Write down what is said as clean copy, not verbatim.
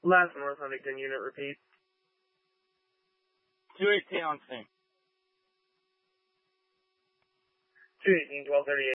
Last North Huntington unit, repeat. 218 on scene. 218, 1238.